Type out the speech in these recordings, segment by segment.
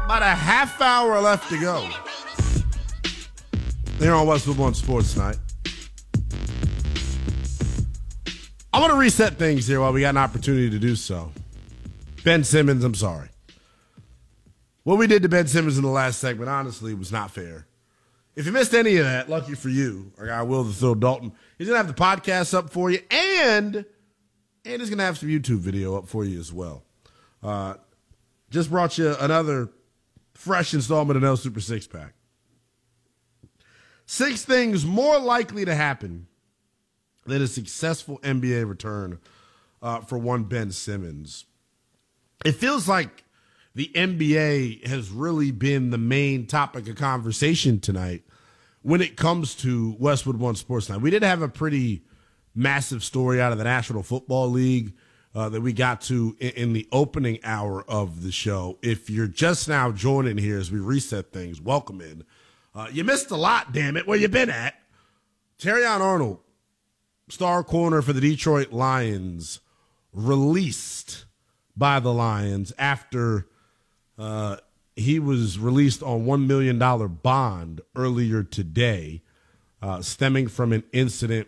About a half hour left to go here on Westwood One Sports Night. I want to reset things here while we got an opportunity to do so. Ben Simmons, I'm sorry. What we did to Ben Simmons in the last segment, honestly, was not fair. If you missed any of that, lucky for you, our guy Will the Thrill Dalton, he's going to have the podcast up for you, and he's going to have some YouTube video up for you as well. Just brought you another fresh installment of No Super Six Pack. 6 things more likely to happen than a successful NBA return for one Ben Simmons. It feels like the NBA has really been the main topic of conversation tonight when it comes to Westwood One Sports Night. We did have a pretty massive story out of the National Football League that we got to in the opening hour of the show. If you're just now joining here as we reset things, welcome in. You missed a lot, damn it. Where you been at? Terrion Arnold, star corner for the Detroit Lions, released by the Lions after he was released on $1 million bond earlier today, stemming from an incident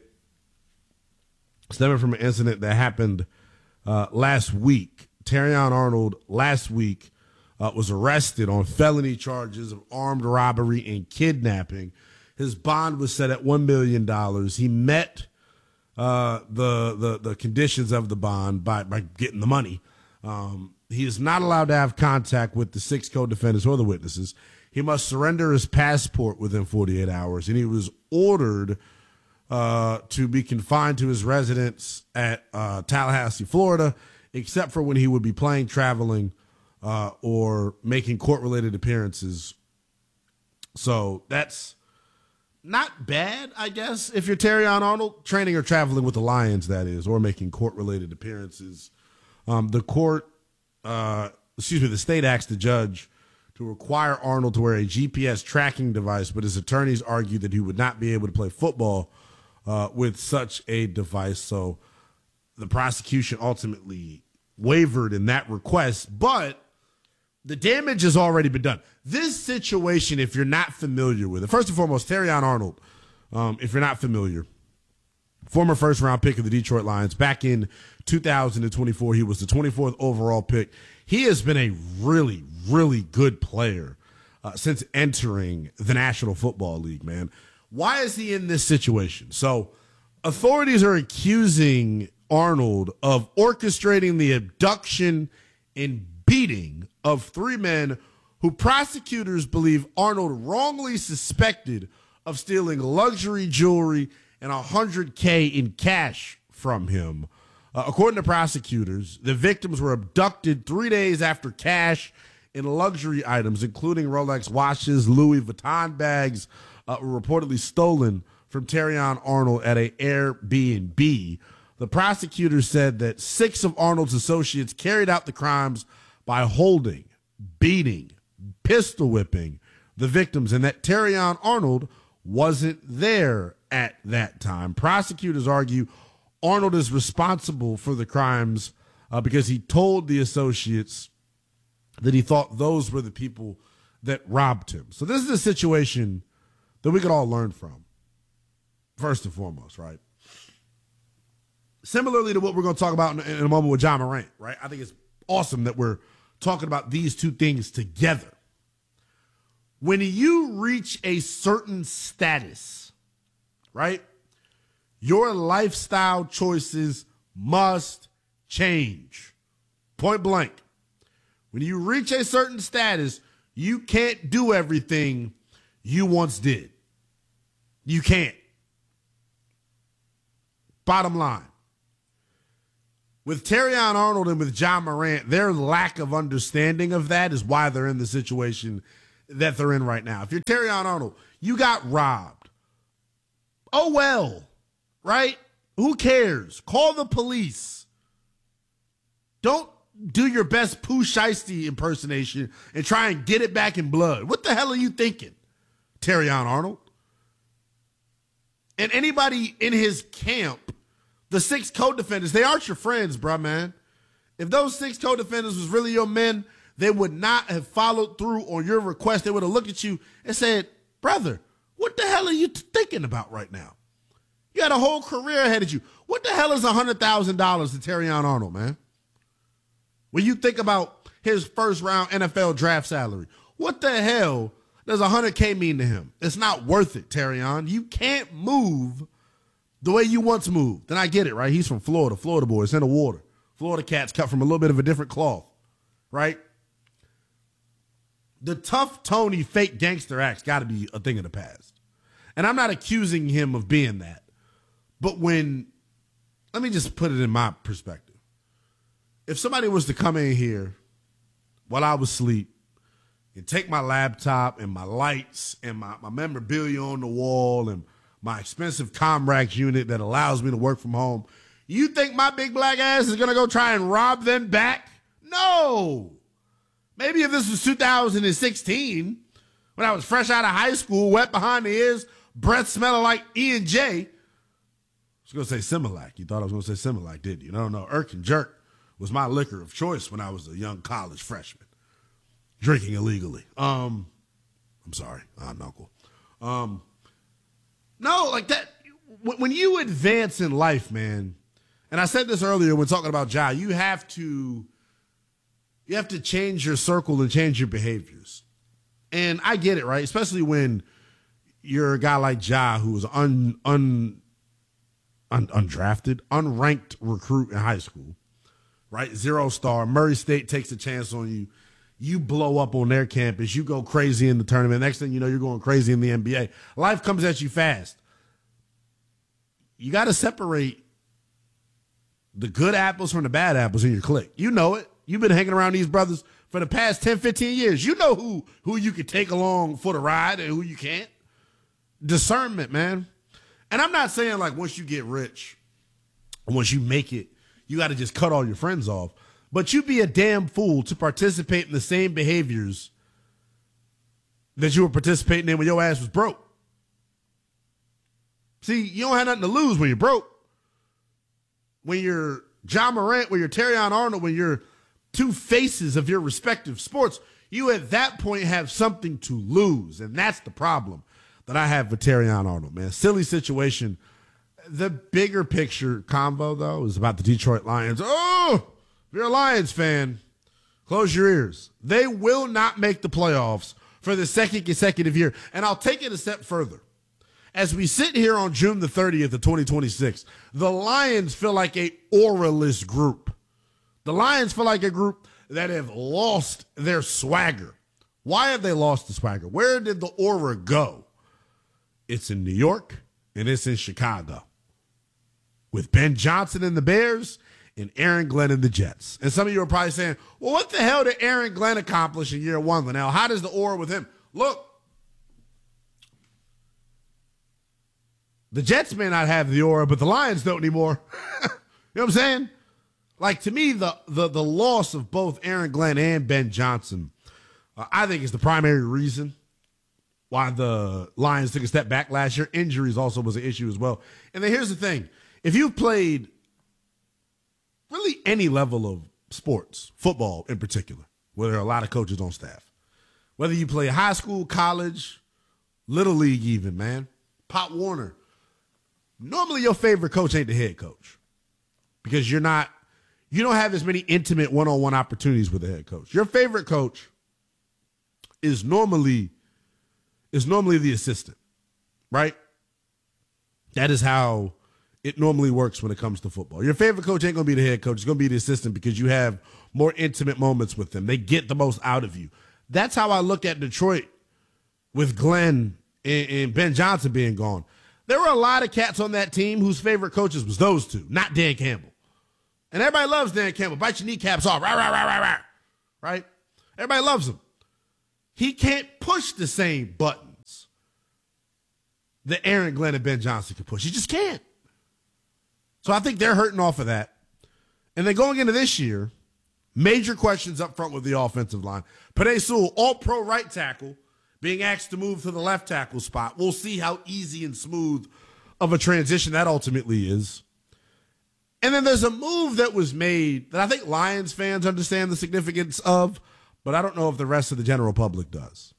that happened last week. Terrion Arnold last week was arrested on felony charges of armed robbery and kidnapping. His bond was set at $1 million. He met the conditions of the bond by getting the money. He is not allowed to have contact with the 6 co-defendants or the witnesses. He must surrender his passport within 48 hours, and he was ordered to be confined to his residence at Tallahassee, Florida, except for when he would be playing, traveling, or making court-related appearances. So that's not bad, I guess, if you're Terrion Arnold, training or traveling with the Lions, that is, or making court-related appearances. The state asked the judge to require Arnold to wear a GPS tracking device, but his attorneys argued that he would not be able to play football with such a device. So the prosecution ultimately wavered in that request, but the damage has already been done. This situation, if you're not familiar with it, first and foremost, Terrion Arnold, if you're not familiar, former first-round pick of the Detroit Lions. Back in 2024, he was the 24th overall pick. He has been a really, really good player since entering the National Football League, man. Why is he in this situation? So authorities are accusing Arnold of orchestrating the abduction and beating of 3 men who prosecutors believe Arnold wrongly suspected of stealing luxury jewelry and $100K in cash from him. According to prosecutors, the victims were abducted 3 days after cash and luxury items, including Rolex watches, Louis Vuitton bags, were reportedly stolen from Terrion Arnold at an Airbnb. The prosecutors said that 6 of Arnold's associates carried out the crimes by holding, beating, pistol whipping the victims, and that Terrion Arnold wasn't there at that time. Prosecutors argue Arnold is responsible for the crimes because he told the associates that he thought those were the people that robbed him. So this is a situation that we could all learn from, first and foremost, right? Similarly to what we're going to talk about in a moment with Ja Morant, right? I think it's awesome that we're talking about these two things together. When you reach a certain status, right, your lifestyle choices must change. Point blank. When you reach a certain status, you can't do everything you once did. You can't. Bottom line. With Terrion Arnold and with Ja Morant, their lack of understanding of that is why they're in the situation that they're in right now. If you're Terrion Arnold, you got robbed. Oh, well, right? Who cares? Call the police. Don't do your best Pooh Shiesty impersonation and try and get it back in blood. What the hell are you thinking, Terrion Arnold? And anybody in his camp, the 6 co-defendants, they aren't your friends, bruh, man. If those 6 co-defendants was really your men, they would not have followed through on your request. They would have looked at you and said, brother, what the hell are you thinking about right now? You had a whole career ahead of you. What the hell is $100,000 to Terrion Arnold, man? When you think about his first round NFL draft salary, what the hell does $100K mean to him? It's not worth it, Terrion. You can't move the way you once moved. And I get it, right? He's from Florida. Florida boy. It's in the water. Florida cats cut from a little bit of a different cloth, right? The tough Tony fake gangster act's got to be a thing of the past. And I'm not accusing him of being that. But let me just put it in my perspective. If somebody was to come in here while I was asleep and take my laptop and my lights and my memorabilia on the wall and my expensive Comrax unit that allows me to work from home, you think my big black ass is going to go try and rob them back? No. Maybe if this was 2016, when I was fresh out of high school, wet behind the ears, breath smelling like E&J. I was going to say Similac. You thought I was going to say Similac, didn't you? No, Irk and Jerk was my liquor of choice when I was a young college freshman, drinking illegally. I'm sorry, Uncle. No, like that. When you advance in life, man, and I said this earlier when talking about Ja, you have to change your circle and change your behaviors. And I get it, right? Especially when you're a guy like Ja, who was undrafted, unranked recruit in high school, right? 0-star. Murray State takes a chance on you. You blow up on their campus. You go crazy in the tournament. Next thing you know, you're going crazy in the NBA. Life comes at you fast. You got to separate the good apples from the bad apples in your clique. You know it. You've been hanging around these brothers for the past 10, 15 years. You know who you can take along for the ride and who you can't. Discernment, man. And I'm not saying like once you get rich, once you make it, you got to just cut all your friends off. But you'd be a damn fool to participate in the same behaviors that you were participating in when your ass was broke. See, you don't have nothing to lose when you're broke. When you're Ja Morant, when you're Terrion Arnold, when you're two faces of your respective sports, you at that point have something to lose. And that's the problem that I have with Terrion Arnold, man. Silly situation. The bigger picture convo, though, is about the Detroit Lions. Oh, if you're a Lions fan, close your ears. They will not make the playoffs for the second consecutive year. And I'll take it a step further. As we sit here on June the 30th of 2026, the Lions feel like a auraless group. The Lions feel like a group that have lost their swagger. Why have they lost the swagger? Where did the aura go? It's in New York and it's in Chicago. With Ben Johnson and the Bears and Aaron Glenn and the Jets. And some of you are probably saying, well, what the hell did Aaron Glenn accomplish in year one, Linnell? How does the aura with him? Look, the Jets may not have the aura, but the Lions don't anymore. You know what I'm saying? Like, to me, the loss of both Aaron Glenn and Ben Johnson, I think is the primary reason why the Lions took a step back last year. Injuries also was an issue as well. And then here's the thing. If you've played really any level of sports, football in particular, where there are a lot of coaches on staff, whether you play high school, college, little league even, man, Pop Warner, normally your favorite coach ain't the head coach because you don't have as many intimate one-on-one opportunities with the head coach. Your favorite coach is normally the assistant, right? That is how it normally works when it comes to football. Your favorite coach ain't going to be the head coach. It's going to be the assistant because you have more intimate moments with them. They get the most out of you. That's how I look at Detroit with Glenn and Ben Johnson being gone. There were a lot of cats on that team whose favorite coaches was those two, not Dan Campbell. And everybody loves Dan Campbell. Bite your kneecaps off. Rah, rah, rah, rah, rah. Right? Everybody loves him. He can't push the same buttons that Aaron Glenn and Ben Johnson can push. He just can't. So I think they're hurting off of that. And then going into this year, major questions up front with the offensive line. Penei Sewell, all-pro right tackle, being asked to move to the left tackle spot. We'll see how easy and smooth of a transition that ultimately is. And then there's a move that was made that I think Lions fans understand the significance of, but I don't know if the rest of the general public does.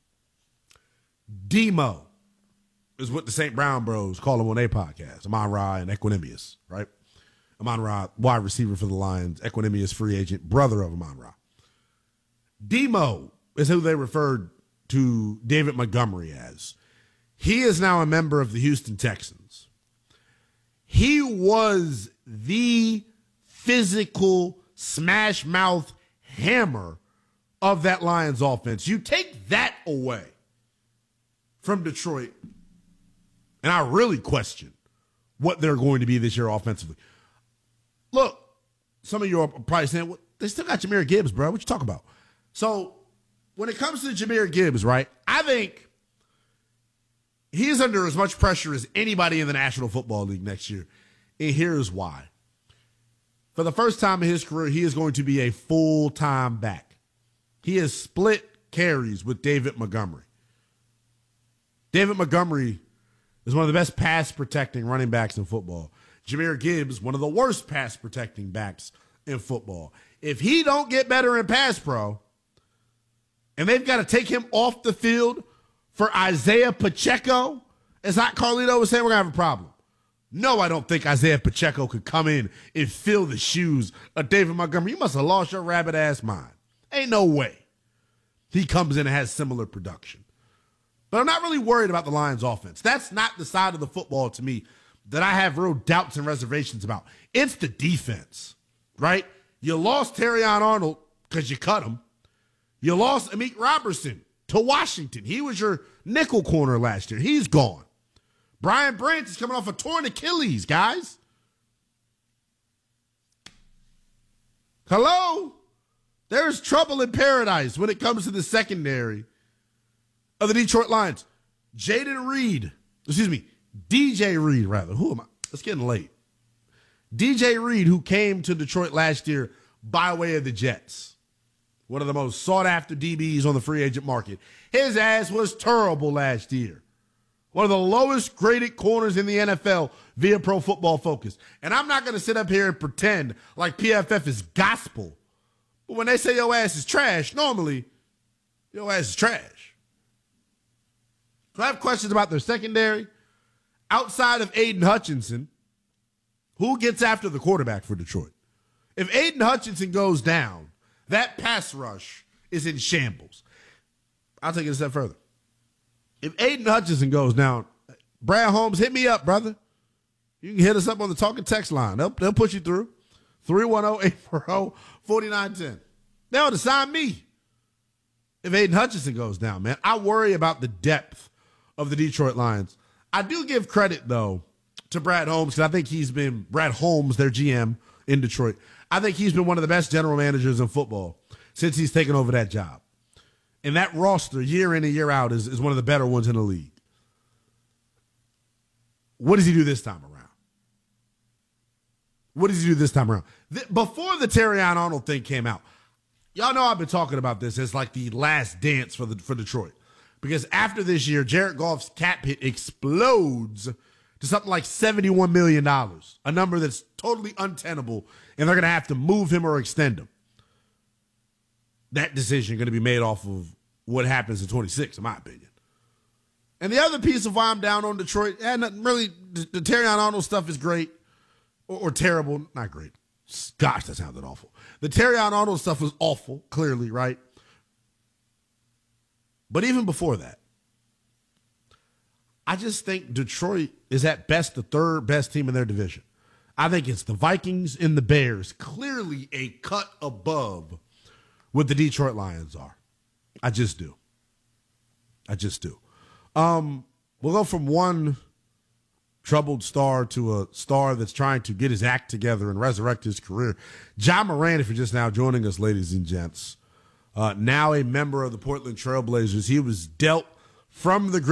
Demo is what the St. Brown Bros call him on their podcast. Amon-Ra and Equanimeous, right? Amon-Ra, wide receiver for the Lions. Equanimeous, free agent, brother of Amon-Ra. Demo is who they referred to David Montgomery as. He is now a member of the Houston Texans. He was the physical smash mouth hammer of that Lions offense. You take that away from Detroit, and I really question what they're going to be this year offensively. Look, some of you are probably saying, well, they still got Jahmyr Gibbs, bro. What you talking about? So when it comes to Jahmyr Gibbs, right, I think he's under as much pressure as anybody in the National Football League next year. And here's why. For the first time in his career, he is going to be a full-time back. He has split carries with David Montgomery. David Montgomery is one of the best pass-protecting running backs in football. Jahmyr Gibbs, one of the worst pass-protecting backs in football. If he don't get better in pass pro, and they've got to take him off the field for Isaiah Pacheco, as Hot Carlito was saying, we're going to have a problem. No, I don't think Isaiah Pacheco could come in and fill the shoes of David Montgomery. You must have lost your rabbit-ass mind. Ain't no way he comes in and has similar production. But I'm not really worried about the Lions offense. That's not the side of the football to me that I have real doubts and reservations about. It's the defense, right? You lost Terrion Arnold because you cut him. You lost Amik Robertson to Washington. He was your nickel corner last year. He's gone. Brian Branch is coming off a torn Achilles, guys. Hello? There's trouble in paradise when it comes to the secondary of the Detroit Lions. DJ Reed, rather. Who am I? It's getting late. DJ Reed, who came to Detroit last year by way of the Jets. One of the most sought-after DBs on the free agent market. His ass was terrible last year. One of the lowest graded corners in the NFL via Pro Football Focus. And I'm not going to sit up here and pretend like PFF is gospel. But when they say your ass is trash, normally your ass is trash. So I have questions about their secondary. Outside of Aiden Hutchinson, who gets after the quarterback for Detroit? If Aiden Hutchinson goes down, that pass rush is in shambles. I'll take it a step further. If Aiden Hutchinson goes down, Brad Holmes, hit me up, brother. You can hit us up on the talking text line. They'll push you through. 310-840-4910. They ought to sign me if Aiden Hutchinson goes down, man. I worry about the depth of the Detroit Lions. I do give credit, though, to Brad Holmes, because I think he's been, Brad Holmes, their GM in Detroit, I think he's been one of the best general managers in football since he's taken over that job. And that roster, year in and year out, is one of the better ones in the league. What does he do this time around? Before the Terrion Arnold thing came out, y'all know I've been talking about this as like the last dance for Detroit. Because after this year, Jared Goff's cap hit explodes to something like $71 million, a number that's totally untenable, and they're going to have to move him or extend him. That decision going to be made off of what happens in 26, in my opinion. And the other piece of why I'm down on Detroit, nothing really, the Terrion Arnold stuff is great or terrible. Not great. Gosh, that sounded awful. The Terrion Arnold stuff was awful, clearly, right? But even before that, I just think Detroit is at best the third best team in their division. I think it's the Vikings and the Bears, clearly a cut above what the Detroit Lions are. I just do. We'll go from one troubled star to a star that's trying to get his act together and resurrect his career. Ja Morant, if you're just now joining us, ladies and gents, now a member of the Portland Trail Blazers. He was dealt from the